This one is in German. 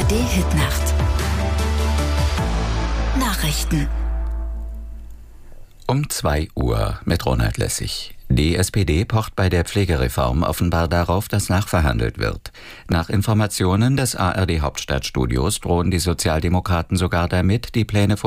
ARD-Hitnacht. Nachrichten. Um 2 Uhr mit Ronald Lessig. Die SPD pocht bei der Pflegereform offenbar darauf, dass nachverhandelt wird. Nach Informationen des ARD-Hauptstadtstudios drohen die Sozialdemokraten sogar damit, die Pläne